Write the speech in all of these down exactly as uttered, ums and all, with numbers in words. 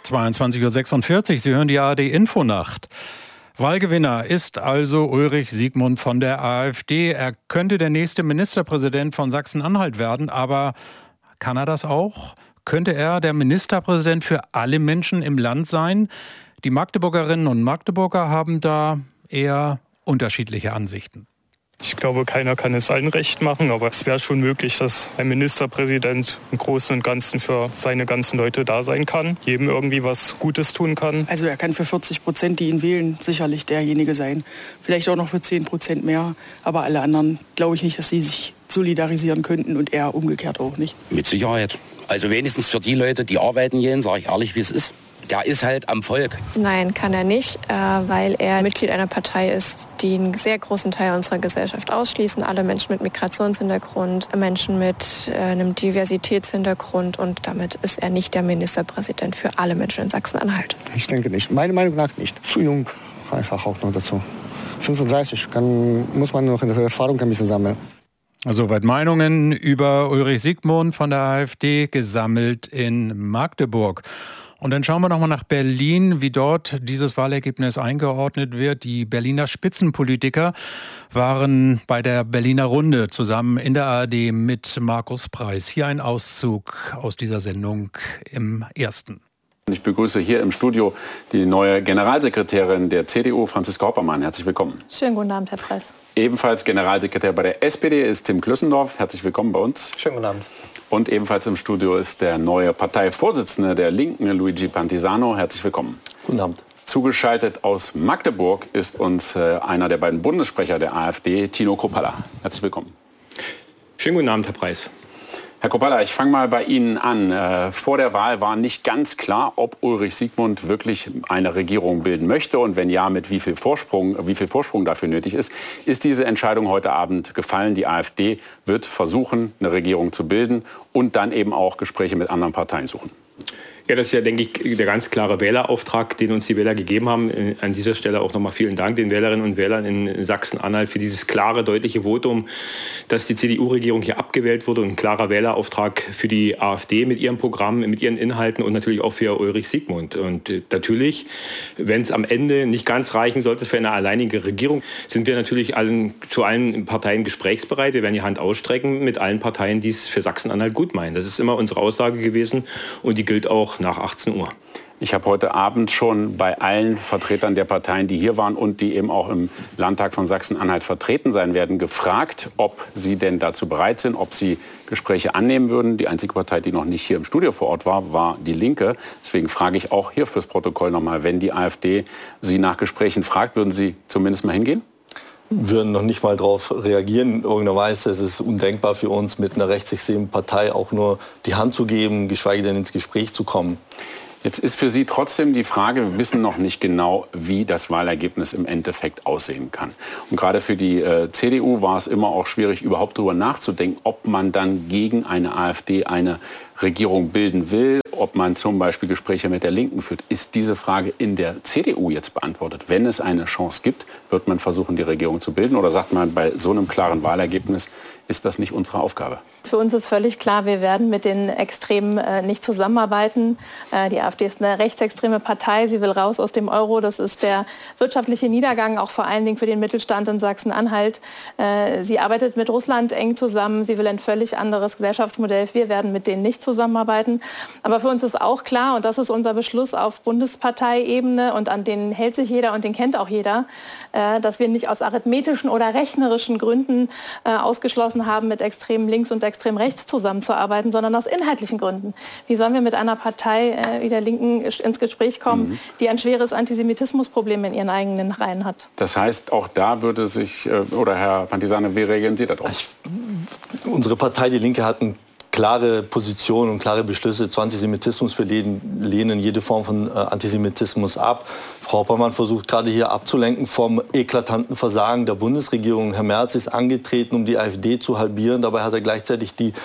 zweiundzwanzig Uhr sechsundvierzig, Sie hören die A R D-Infonacht. Wahlgewinner ist also Ulrich Siegmund von der AfD. Er könnte der nächste Ministerpräsident von Sachsen-Anhalt werden, aber kann er das auch? Könnte er der Ministerpräsident für alle Menschen im Land sein? Die Magdeburgerinnen und Magdeburger haben da eher unterschiedliche Ansichten. Ich glaube, keiner kann es allen recht machen, aber es wäre schon möglich, dass ein Ministerpräsident im Großen und Ganzen für seine ganzen Leute da sein kann, jedem irgendwie was Gutes tun kann. Also er kann für vierzig Prozent, die ihn wählen, sicherlich derjenige sein. Vielleicht auch noch für zehn Prozent mehr, aber alle anderen glaube ich nicht, dass sie sich solidarisieren könnten und er umgekehrt auch nicht. Mit Sicherheit. Also wenigstens für die Leute, die arbeiten gehen, sage ich ehrlich, wie es ist. Der ist halt am Volk. Nein, kann er nicht, weil er Mitglied einer Partei ist, die einen sehr großen Teil unserer Gesellschaft ausschließen. Alle Menschen mit Migrationshintergrund, Menschen mit einem Diversitätshintergrund. Und damit ist er nicht der Ministerpräsident für alle Menschen in Sachsen-Anhalt. Ich denke nicht. Meiner Meinung nach nicht. Zu jung, einfach auch noch dazu. fünfunddreißig, kann, muss man noch in der Erfahrung ein bisschen sammeln. Soweit Meinungen über Ulrich Siegmund von der AfD, gesammelt in Magdeburg. Und dann schauen wir noch mal nach Berlin, wie dort dieses Wahlergebnis eingeordnet wird. Die Berliner Spitzenpolitiker waren bei der Berliner Runde zusammen in der A R D mit Markus Preis. Hier ein Auszug aus dieser Sendung im ersten. Ich begrüße hier im Studio die neue Generalsekretärin der C D U, Franziska Hoppermann. Herzlich willkommen. Schönen guten Abend, Herr Preis. Ebenfalls Generalsekretär bei der S P D ist Tim Klüssendorf. Herzlich willkommen bei uns. Schönen guten Abend. Und ebenfalls im Studio ist der neue Parteivorsitzende der Linken, Luigi Pantisano. Herzlich willkommen. Guten Abend. Zugeschaltet aus Magdeburg ist uns äh, einer der beiden Bundessprecher der AfD, Tino Kruppalla. Herzlich willkommen. Schönen guten Abend, Herr Preis. Herr Kruppalla, ich fange mal bei Ihnen an. Äh, vor der Wahl war nicht ganz klar, ob Ulrich Siegmund wirklich eine Regierung bilden möchte und wenn ja, mit wie viel Vorsprung, wie viel Vorsprung dafür nötig ist. Ist diese Entscheidung heute Abend gefallen? Die AfD wird versuchen, eine Regierung zu bilden und dann eben auch Gespräche mit anderen Parteien suchen. Ja, das ist ja, denke ich, der ganz klare Wählerauftrag, den uns die Wähler gegeben haben. An dieser Stelle auch nochmal vielen Dank den Wählerinnen und Wählern in Sachsen-Anhalt für dieses klare, deutliche Votum, dass die C D U-Regierung hier abgewählt wurde und ein klarer Wählerauftrag für die AfD mit ihrem Programm, mit ihren Inhalten und natürlich auch für Ulrich Siegmund. Und natürlich, wenn es am Ende nicht ganz reichen sollte für eine alleinige Regierung, sind wir natürlich allen, zu allen Parteien gesprächsbereit. Wir werden die Hand ausstrecken mit allen Parteien, die es für Sachsen-Anhalt gut meinen. Das ist immer unsere Aussage gewesen und die gilt auch nach achtzehn Uhr. Ich habe heute Abend schon bei allen Vertretern der Parteien, die hier waren und die eben auch im Landtag von Sachsen-Anhalt vertreten sein werden, gefragt, ob sie denn dazu bereit sind, ob sie Gespräche annehmen würden. Die einzige Partei, die noch nicht hier im Studio vor Ort war, war die Linke. Deswegen frage ich auch hier fürs Protokoll nochmal, wenn die AfD Sie nach Gesprächen fragt, würden Sie zumindest mal hingehen? Würden noch nicht mal darauf reagieren. In irgendeiner Weise ist es undenkbar für uns, mit einer rechtsextremen Partei auch nur die Hand zu geben, geschweige denn ins Gespräch zu kommen. Jetzt ist für Sie trotzdem die Frage, wir wissen noch nicht genau, wie das Wahlergebnis im Endeffekt aussehen kann. Und gerade für die äh, C D U war es immer auch schwierig, überhaupt darüber nachzudenken, ob man dann gegen eine AfD eine Regierung bilden will, ob man zum Beispiel Gespräche mit der Linken führt. Ist diese Frage in der C D U jetzt beantwortet? Wenn es eine Chance gibt, wird man versuchen, die Regierung zu bilden? Oder sagt man, bei so einem klaren Wahlergebnis ist das nicht unsere Aufgabe? Für uns ist völlig klar, wir werden mit den Extremen äh, nicht zusammenarbeiten. Äh, die AfD ist eine rechtsextreme Partei. Sie will raus aus dem Euro. Das ist der wirtschaftliche Niedergang, auch vor allen Dingen für den Mittelstand in Sachsen-Anhalt. Äh, sie arbeitet mit Russland eng zusammen. Sie will ein völlig anderes Gesellschaftsmodell. Wir werden mit denen nicht zusammenarbeiten. Aber für uns ist auch klar, und das ist unser Beschluss auf Bundesparteiebene, und an den hält sich jeder und den kennt auch jeder, äh, dass wir nicht aus arithmetischen oder rechnerischen Gründen äh, ausgeschlossen haben, mit extrem links und extrem rechts zusammenzuarbeiten, sondern aus inhaltlichen Gründen. Wie sollen wir mit einer Partei äh, wie der Linken ins Gespräch kommen, mhm. die ein schweres Antisemitismusproblem in ihren eigenen Reihen hat? Das heißt, auch da würde sich, äh, oder Herr Pantisano, wie reagieren Sie darauf? Ich, unsere Partei, die Linke, hat ein klare Position und klare Beschlüsse zu Antisemitismus. Wir lehnen, lehnen jede Form von äh, Antisemitismus ab. Frau Hoppermann versucht gerade hier abzulenken vom eklatanten Versagen der Bundesregierung. Herr Merz ist angetreten, um die AfD zu halbieren. Dabei hat er gleichzeitig die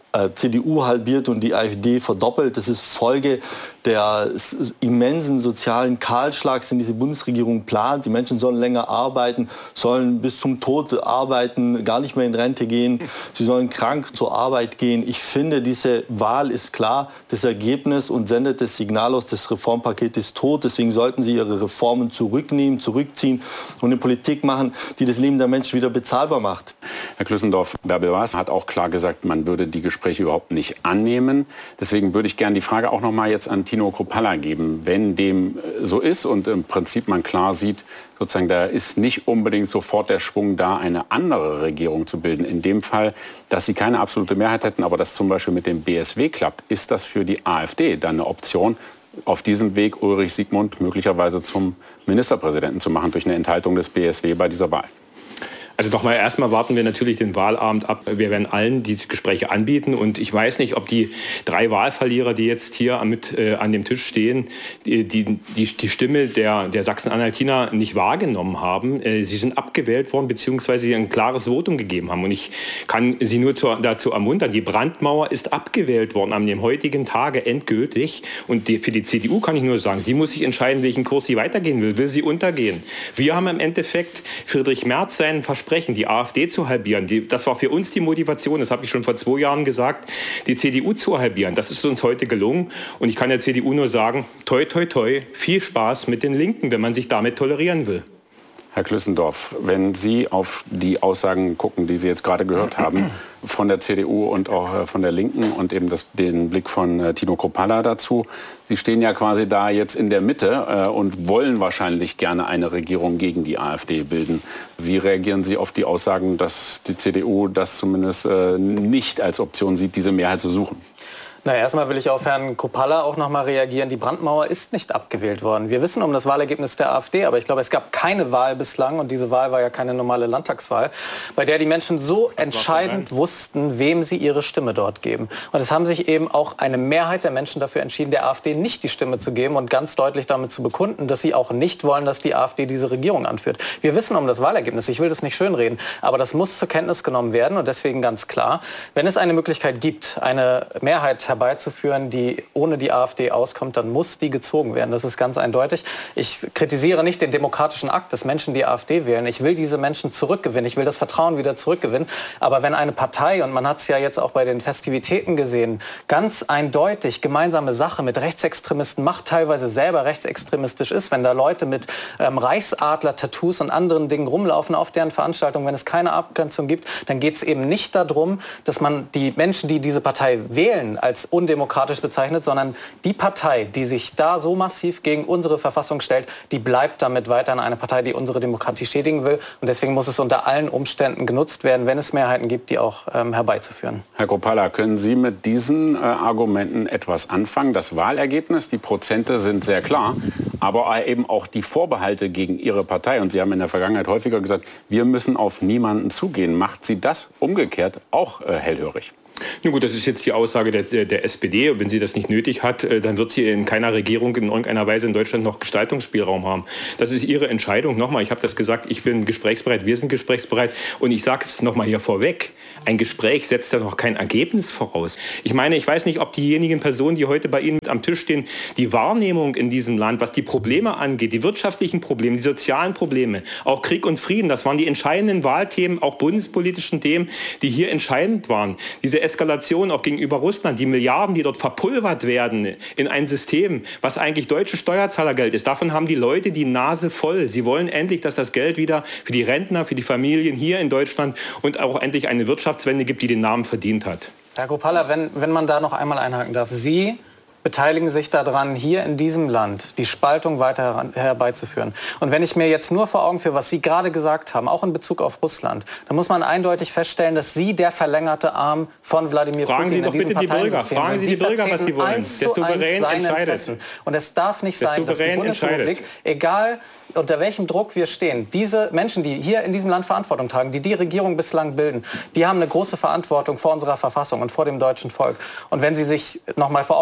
äh, C D U halbiert und die AfD verdoppelt. Das ist Folge der immensen sozialen Kahlschlags, den diese Bundesregierung plant. Die Menschen sollen länger arbeiten, sollen bis zum Tod arbeiten, gar nicht mehr in Rente gehen. Sie sollen krank zur Arbeit gehen. Ich finde, diese Wahl ist klar, das Ergebnis, und sendet das Signal aus, das Reformpaket ist tot. Deswegen sollten Sie Ihre Reformen zurücknehmen, zurückziehen und eine Politik machen, die das Leben der Menschen wieder bezahlbar macht. Herr Klüssendorf, Bärbel Baas hat auch klar gesagt, man würde die Gespräche überhaupt nicht annehmen. Deswegen würde ich gerne die Frage auch noch mal jetzt an Tino Kruppalla geben. Wenn dem so ist und im Prinzip man klar sieht, sozusagen, da ist nicht unbedingt sofort der Schwung da, eine andere Regierung zu bilden. In dem Fall, dass sie keine absolute Mehrheit hätten, aber das zum Beispiel mit dem B S W klappt, ist das für die AfD dann eine Option, auf diesem Weg Ulrich Siegmund möglicherweise zum Ministerpräsidenten zu machen durch eine Enthaltung des B S W bei dieser Wahl? Also nochmal, erstmal warten wir natürlich den Wahlabend ab. Wir werden allen diese Gespräche anbieten. Und ich weiß nicht, ob die drei Wahlverlierer, die jetzt hier mit äh, an dem Tisch stehen, die, die, die, die Stimme der, der Sachsen-Anhaltiner nicht wahrgenommen haben. Äh, sie sind abgewählt worden, beziehungsweise sie ein klares Votum gegeben haben. Und ich kann Sie nur zu, dazu ermuntern, die Brandmauer ist abgewählt worden an dem heutigen Tage endgültig. Und die, für die C D U kann ich nur sagen, sie muss sich entscheiden, welchen Kurs sie weitergehen will. Will sie untergehen? Wir haben im Endeffekt Friedrich Merz seinen Versprechen, die AfD zu halbieren. Die, das war für uns die Motivation, das habe ich schon vor zwei Jahren gesagt, die C D U zu halbieren. Das ist uns heute gelungen. Und ich kann der C D U nur sagen, toi, toi, toi, viel Spaß mit den Linken, wenn man sich damit tolerieren will. Herr Klüssendorf, wenn Sie auf die Aussagen gucken, die Sie jetzt gerade gehört haben, von der C D U und auch von der Linken und eben das, den Blick von äh, Tino Kruppalla dazu, Sie stehen ja quasi da jetzt in der Mitte äh, und wollen wahrscheinlich gerne eine Regierung gegen die AfD bilden. Wie reagieren Sie auf die Aussagen, dass die C D U das zumindest äh, nicht als Option sieht, diese Mehrheit zu suchen? Na, erstmal will ich auf Herrn Kruppalla auch noch mal reagieren. Die Brandmauer ist nicht abgewählt worden. Wir wissen um das Wahlergebnis der AfD, aber ich glaube, es gab keine Wahl bislang, und diese Wahl war ja keine normale Landtagswahl, bei der die Menschen so entscheidend wussten, wem sie ihre Stimme dort geben. Und es haben sich eben auch eine Mehrheit der Menschen dafür entschieden, der AfD nicht die Stimme zu geben und ganz deutlich damit zu bekunden, dass sie auch nicht wollen, dass die AfD diese Regierung anführt. Wir wissen um das Wahlergebnis. Ich will das nicht schönreden, aber das muss zur Kenntnis genommen werden, und deswegen ganz klar, wenn es eine Möglichkeit gibt, eine Mehrheit herbeizuführen, die ohne die AfD auskommt, dann muss die gezogen werden. Das ist ganz eindeutig. Ich kritisiere nicht den demokratischen Akt, dass Menschen die AfD wählen. Ich will diese Menschen zurückgewinnen. Ich will das Vertrauen wieder zurückgewinnen. Aber wenn eine Partei, und man hat es ja jetzt auch bei den Festivitäten gesehen, ganz eindeutig gemeinsame Sache mit Rechtsextremisten macht, teilweise selber rechtsextremistisch ist, wenn da Leute mit ähm, Reichsadler-Tattoos und anderen Dingen rumlaufen auf deren Veranstaltungen, wenn es keine Abgrenzung gibt, dann geht es eben nicht darum, dass man die Menschen, die diese Partei wählen, als undemokratisch bezeichnet, sondern die Partei, die sich da so massiv gegen unsere Verfassung stellt, die bleibt damit weiterhin eine Partei, die unsere Demokratie schädigen will. Und deswegen muss es unter allen Umständen genutzt werden, wenn es Mehrheiten gibt, die auch ähm, herbeizuführen. Herr Kruppalla, können Sie mit diesen äh, Argumenten etwas anfangen? Das Wahlergebnis, die Prozente sind sehr klar, aber eben auch die Vorbehalte gegen Ihre Partei. Und Sie haben in der Vergangenheit häufiger gesagt, wir müssen auf niemanden zugehen. Macht Sie das umgekehrt auch äh, hellhörig? Na gut, das ist jetzt die Aussage der, der S P D. Wenn sie das nicht nötig hat, dann wird sie in keiner Regierung in irgendeiner Weise in Deutschland noch Gestaltungsspielraum haben. Das ist ihre Entscheidung. Nochmal, ich habe das gesagt, ich bin gesprächsbereit, wir sind gesprächsbereit. Und ich sage es nochmal hier vorweg, ein Gespräch setzt ja noch kein Ergebnis voraus. Ich meine, ich weiß nicht, ob diejenigen Personen, die heute bei Ihnen mit am Tisch stehen, die Wahrnehmung in diesem Land, was die Probleme angeht, die wirtschaftlichen Probleme, die sozialen Probleme, auch Krieg und Frieden, das waren die entscheidenden Wahlthemen, auch bundespolitischen Themen, die hier entscheidend waren. Diese Eskalation auch gegenüber Russland, die Milliarden, die dort verpulvert werden in ein System, was eigentlich deutsches Steuerzahlergeld ist. Davon haben die Leute die Nase voll. Sie wollen endlich, dass das Geld wieder für die Rentner, für die Familien hier in Deutschland und auch endlich eine Wirtschaftswende gibt, die den Namen verdient hat. Herr Kruppalla, wenn, wenn man da noch einmal einhaken darf. Sie beteiligen sich daran, hier in diesem Land die Spaltung weiter heran, herbeizuführen. Und wenn ich mir jetzt nur vor Augen führe, was Sie gerade gesagt haben, auch in Bezug auf Russland, dann muss man eindeutig feststellen, dass Sie der verlängerte Arm von Wladimir Fragen Putin Sie doch in diesem bitte die Bürger. System Fragen sind. Sie die Bürger, was Sie wollen. eins Der zu eins Souverän seine entscheidet. Interessen. Und es darf nicht Der sein, dass die Souverän Bundesrepublik, entscheidet. egal unter welchem Druck wir stehen, diese Menschen, die hier in diesem Land Verantwortung tragen, die die Regierung bislang bilden, die haben eine große Verantwortung vor unserer Verfassung und vor dem deutschen Volk. Und wenn Sie sich noch mal vor Augen führen, welche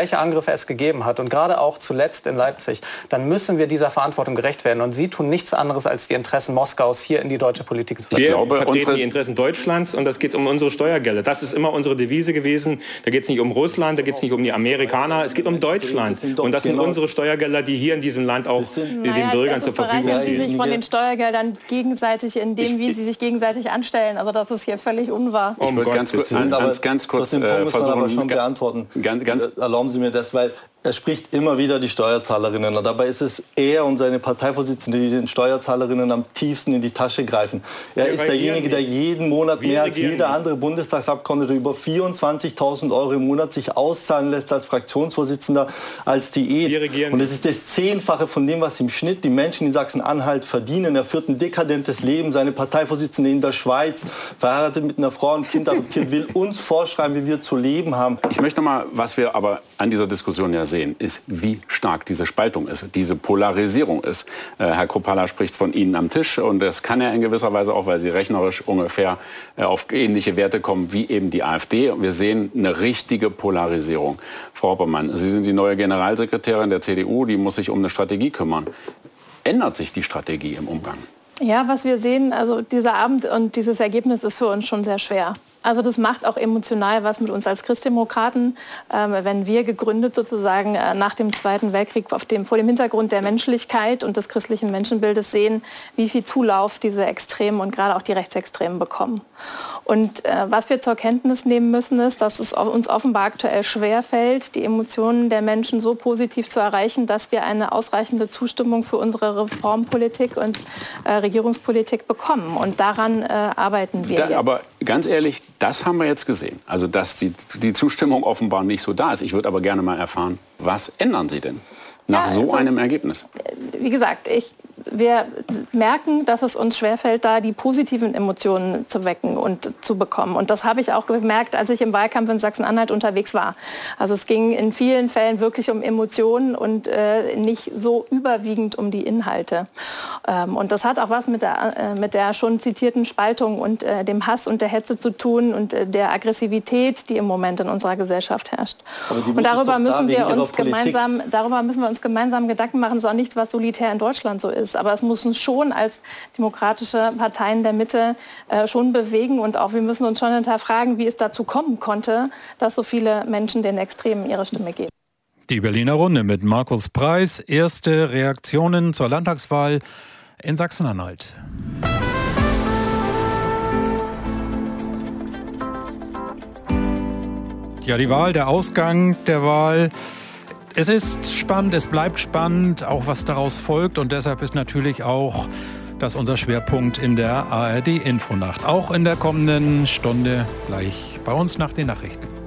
welche Angriffe es gegeben hat und gerade auch zuletzt in Leipzig, dann müssen wir dieser Verantwortung gerecht werden. Und Sie tun nichts anderes, als die Interessen Moskaus hier in die deutsche Politik zu vertreten. Wir glaube, vertreten die Interessen Deutschlands und das geht um unsere Steuergelder. Das ist immer unsere Devise gewesen. Da geht es nicht um Russland, da geht es nicht um die Amerikaner, es geht um Deutschland. Und das sind unsere Steuergelder, die hier in diesem Land auch den naja, Bürgern zur Verfügung stehen. Sie sich von den Steuergeldern gegenseitig in dem, wie sie sich gegenseitig anstellen. Also das ist hier völlig unwahr. Ich würde ganz, kurz, ganz, ganz kurz den Punkt muss man aber schon beantworten. Ganz, ganz Erlauben Sie mir das, weil er spricht immer wieder die Steuerzahlerinnen. Und dabei ist es er und seine Parteivorsitzende, die den Steuerzahlerinnen am tiefsten in die Tasche greifen. Er Wir ist derjenige, der jeden Monat mehr als jeder andere Bundestagsabgeordnete über vierundzwanzigtausend Euro im Monat sich auszahlen lässt als Fraktionsvorsitzender, als Diät. Und es ist das Zehnfache von dem, was im Schnitt die Menschen in Sachsen-Anhalt verdienen. Er führt ein dekadentes Leben. Seine Parteivorsitzende in der Schweiz, verheiratet mit einer Frau und Kind adoptiert, will uns vorschreiben, wie wir zu leben haben. Ich möchte mal, was wir aber an dieser Diskussion ja sehen, ist, wie stark diese Spaltung ist, diese Polarisierung ist. Äh, Herr Kruppalla spricht von Ihnen am Tisch und das kann er in gewisser Weise auch, weil Sie rechnerisch ungefähr äh, auf ähnliche Werte kommen wie eben die AfD. Und wir sehen eine richtige Polarisierung. Frau Oppermann, Sie sind die neue Generalsekretärin der C D U, die muss sich um eine Strategie kümmern. Ändert sich die Strategie im Umgang? Ja, was wir sehen, also dieser Abend und dieses Ergebnis ist für uns schon sehr schwer. Also das macht auch emotional was mit uns als Christdemokraten, äh, wenn wir gegründet sozusagen äh, nach dem Zweiten Weltkrieg auf dem, vor dem Hintergrund der Menschlichkeit und des christlichen Menschenbildes sehen, wie viel Zulauf diese Extremen und gerade auch die Rechtsextremen bekommen. Und äh, was wir zur Kenntnis nehmen müssen, ist, dass es uns offenbar aktuell schwerfällt, die Emotionen der Menschen so positiv zu erreichen, dass wir eine ausreichende Zustimmung für unsere Reformpolitik und äh, Regierungspolitik bekommen. Und daran äh, arbeiten wir da, jetzt. Aber ganz ehrlich, das haben wir jetzt gesehen. Also, dass die, die Zustimmung offenbar nicht so da ist. Ich würde aber gerne mal erfahren, was ändern Sie denn nach ja, so also, einem Ergebnis? Wie gesagt, ich, wir merken, dass es uns schwerfällt, da die positiven Emotionen zu wecken und zu bekommen. Und das habe ich auch gemerkt, als ich im Wahlkampf in Sachsen-Anhalt unterwegs war. Also es ging in vielen Fällen wirklich um Emotionen und äh, nicht so überwiegend um die Inhalte. Ähm, und das hat auch was mit der, äh, mit der schon zitierten Spaltung und äh, dem Hass und der Hetze zu tun und äh, der Aggressivität, die im Moment in unserer Gesellschaft herrscht. Und darüber müssen wir uns gemeinsam, darüber müssen wir uns gemeinsam Gedanken machen. Das ist auch nichts, was solitär in Deutschland so ist. Aber es muss uns schon als demokratische Parteien der Mitte äh, schon bewegen. Und auch wir müssen uns schon hinterfragen, wie es dazu kommen konnte, dass so viele Menschen den Extremen ihre Stimme geben. Die Berliner Runde mit Markus Preis. Erste Reaktionen zur Landtagswahl in Sachsen-Anhalt. Ja, die Wahl, der Ausgang der Wahl. Es ist spannend, es bleibt spannend, auch was daraus folgt. Und deshalb ist natürlich auch das unser Schwerpunkt in der A R D-Infonacht. Auch in der kommenden Stunde gleich bei uns nach den Nachrichten.